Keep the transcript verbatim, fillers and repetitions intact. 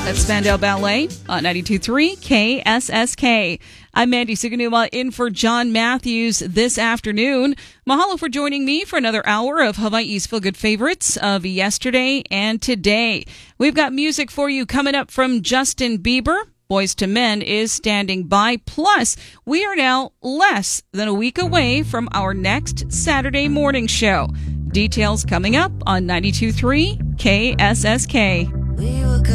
That's Spandau Ballet on ninety-two point three K S S K. I'm Mandy Suganuma in for John Matthews this afternoon. Mahalo for joining me for another hour of Hawaii's Feel Good Favorites of yesterday and today. We've got music for you coming up from Justin Bieber. Boys to Men is standing by. Plus, we are now less than a week away from our next Saturday morning show. Details coming up on ninety-two point three K S S K. We were